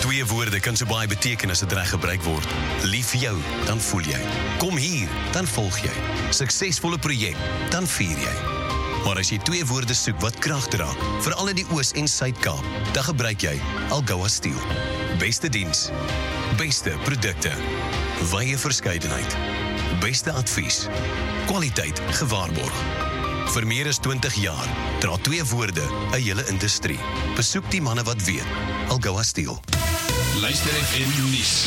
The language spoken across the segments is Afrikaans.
Twee woorde kan so baie beteken as dit reg gebruik word. Lief vir jou, dan voel jy. Kom hier, dan volg jy. Suksesvolle projek, dan vier jy. Maar as jy twee woorde soek wat krag dra, veral in die Oos- en Suid-Kaap, dan gebruik jy Algoa Steel. Beste diens, beste produkte, wye verskeidenheid, beste advies, kwaliteit gewaarborg. Vir meer as 20 jaar dra twee woorde 'n hele industrie. Besoek die manne wat weet. Algoa Steel. Luister FM nuus.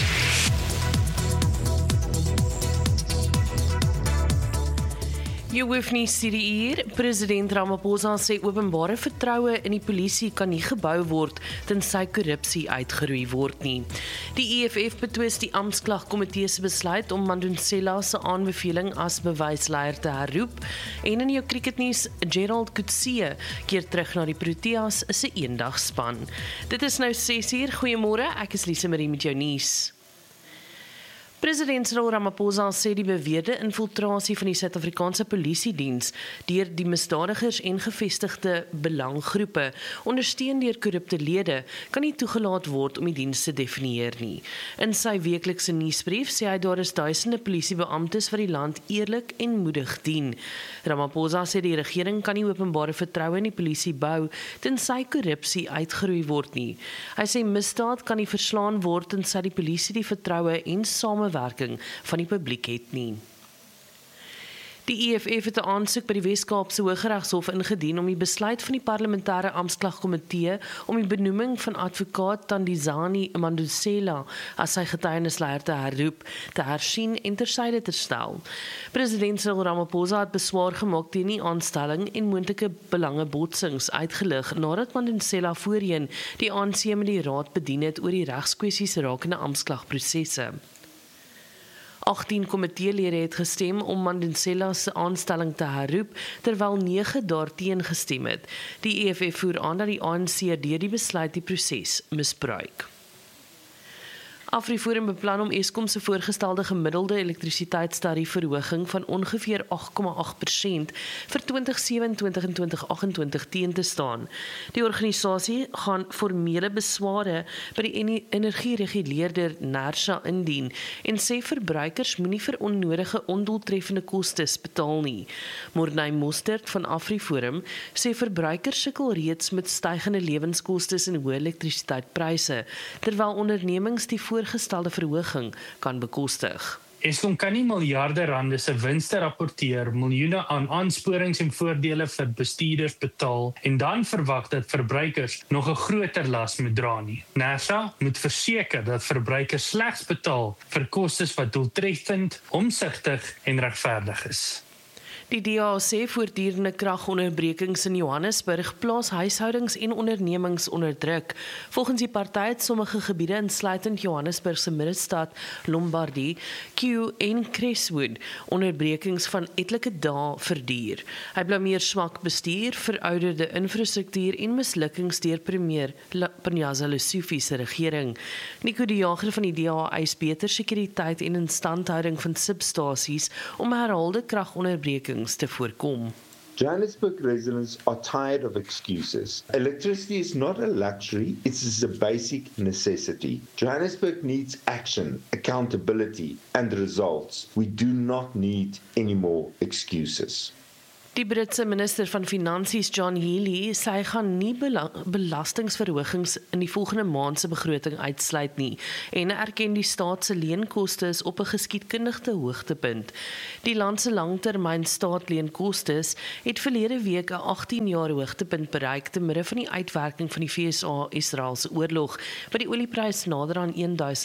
Jy hoef nie studie hier. President Ramaphosa sê openbare vertroue in die polisie kan nie gebou word tensy korrupsie uitgeroei word nie. Die EFF betwis die amptklagkomitee se besluit om Madonsela se aanbeveling as bewysleier te herroep. En in jou cricketnuus, Gerald Coetzee keer terug na die Proteas se eendagspan. Dit is nou 6:00. Goeiemôre, ek is Lise Marie met jou nuus. President Cyril Ramaphosa sê die beweerde infiltrasie van die Suid-Afrikaanse Polisiediens deur die misdadigers en gevestigde belanggroepe ondersteun deur korrupte lede kan nie toegelaat word om die diens te definieer nie. In sy weeklikse nuusbrief sê hy daar is duisende polisiebeamptes wat die land eerlik en moedig dien. Ramaphosa sê die regering kan nie openbare vertroue in die polisie bou tensy korrupsie uitgeroei word nie. Hy sê misdaad kan nie verslaan word tensy die polisie die vertroue en samewerking van die publiek het nie. Die EFF het 'n aansoek by die Wes-Kaapse Hooggeregshof ingedien om die besluit van die parlementêre amptklagkomitee om die benoeming van advokaat Thandizani Madonsela as sy getuienisleier te herroep, te hersien en tersyde te stel. President Cyril Ramaphosa het beswaar gemaak teen die aanstelling en moontlike belangebotsings uitgelig nadat Madonsela voorheen die ANC met die raad bedien het oor die regskwessies rakende amptklagprosesse. 18 komiteelede het gestem om Madonsela se aanstelling te herroep, terwyl 9 daarteen gestem het. Die EFF voer aan dat die ANC deur die besluit die proses misbruik. AfriForum beplan om Eskom se voorgestelde gemiddelde elektrisiteitstariefverhoging van ongeveer 8,8% vir 2027 en 2028 teen te staan. Die organisasie gaan formele besware by die energiereguleerder NERSA indien en sê verbruikers moenie vir onnodige ondoeltreffende kostes betaal nie. Morney Mostert van AfriForum sê verbruikers sukkel reeds met stygende lewenskostes en hoë elektrisiteitspryse, terwyl ondernemings die voorgestelde verhoging kan bekostig. Eskom kan nie miljarde rande se winste rapporteer, miljoene aan aansporings en voordele vir bestuurders betaal en dan verwag dat verbruikers nog 'n groter las moet dra nie. NERSA moet verseker dat verbruikers slegs betaal vir kostes wat doeltreffend, omsigtig en regverdig is. Die DA sê voortdurende kragonderbrekings in Johannesburg plaas huishoudings en ondernemings onder druk. Volgens die party het sommige gebiede insluitend Johannesburg se middestad, Lombardie, Kew en Crestwood onderbrekings van etlike dae verduur. Hy blameer swak bestuur, verouderde infrastruktuur en mislukkings deur premier Panyaza Lesufi se regering. Nico die Jager van die DA eis beter sekuriteit en instandhouding van substasies om herhaalde kragonderbrekings te voorkom. Johannesburg residents are tired of excuses. Electricity is not a luxury, it is a basic necessity. Johannesburg needs action, accountability, and results. We do not need any more excuses. Die Britse minister van Finansies John Healey sê hy gaan nie belastingsverhogings in die volgende maand se begroting uitsluit nie en erken die staat se leenkoste is op 'n geskiedkundige hoogtepunt. Die land se langtermyn staatleenkoste het verlede week 'n 18 jaar hoogtepunt bereik te midde van die uitwerking van die VSA-Israel se oorlog wat die olieprys nader aan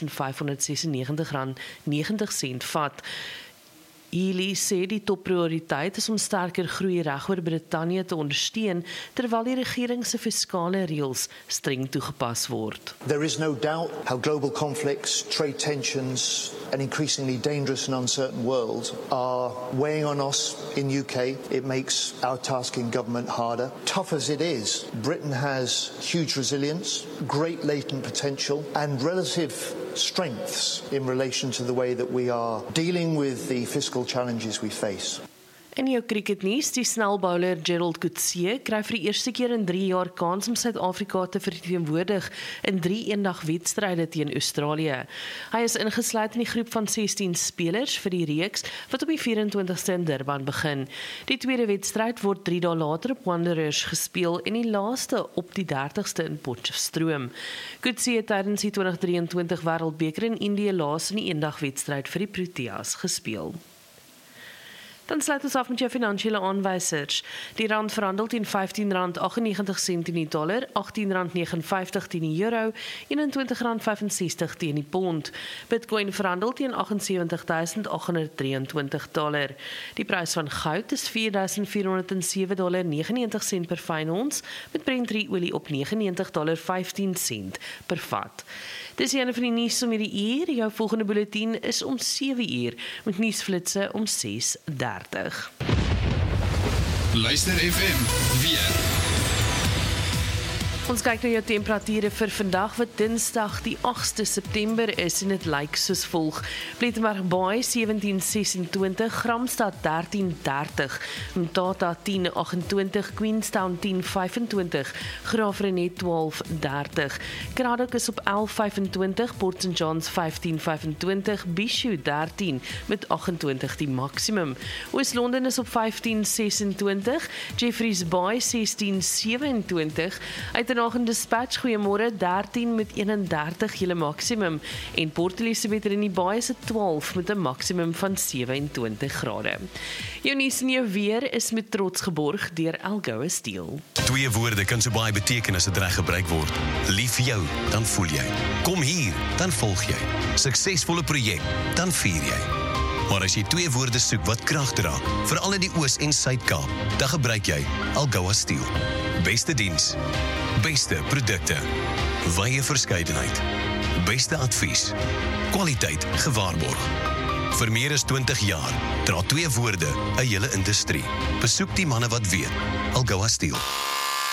$1,596.90 vat. Healey sê die topprioriteit is om sterker groei regoor Brittanje te ondersteun terwyl die regering se fiskale reëls streng toegepas word. There is no doubt how global conflicts, trade tensions, an increasingly dangerous and uncertain world are weighing on us in UK. It makes our task in government harder. Tough as it is, Britain has huge resilience, great latent potential and relative strengths in relation to the way that we are dealing with the fiscal challenges we face. In jou cricketnuus, die snelbouler Gerald Coetzee kry vir die eerste keer in 3 jaar kans om Suid-Afrika te verteenwoordig in 3 eendag-wedstryde teen Australië. Hy is ingesluit in die groep van 16 spelers vir die reeks wat op die 24ste in Durban begin. Die tweede wedstryd word 3 dae later op Wanderers gespeel en die laaste op die 30ste in Potchefstroom. Coetzee het tydens die 2023 Wêreldbeker in Indië laas in die eendag-wedstryd vir die Proteas gespeel. Dan sluit ons af met jou finansiële aanwysers. Die rand verhandel teen R15.98 teen die dollar, R18.59 teen die euro, R21.65 teen die pond. Bitcoin verhandel teen $78,823. Die prys van goud is $4,407.99 per fyn ons, met Brent olie op $99.15 per vat. Dis een van die nuus om hierdie uur. Jou volgende bulletin is om 7 uur, met nuusflitse om 6:30. Luister FM weer. Ons kyk na jou temperature vir vandag wat Dinsdag die 8ste September is en dit lyk soos volg. Plettenberg Baai 17:26, Gramstad 13:30, Mthatha 10:28, Queenstown 10:25, Graafrenet 12:30, Cradock is op 11:25, Port St Johns 15:25, Bishu 13 met 28 die maksimum. Oos-London is op 15:26, Jeffreys Bay 16:27, uit in Dispatch, goeiemôre, 13 met 31 julle maksimum en Port Elizabeth in die Baai is 12 met 'n maksimum van 27 grade. Jou nuus en jou weer is met trots geborg deur Algoa Steel. 2 woorde kan so baie beteken as dit reg gebruik word. Lief vir jou, dan voel jy. Kom hier, dan volg jy. Suksesvolle projek, dan vier jy. Maar as jy 2 woorde soek wat krag dra, veral in die Oos- en Suid-Kaap, dan gebruik jy Algoa Steel. Beste diens, beste produkte, wye verskeidenheid, beste advies, kwaliteit gewaarborg. Vir meer as 20 jaar dra 2 woorde 'n hele industrie. Besoek die manne wat weet. Algoa Steel.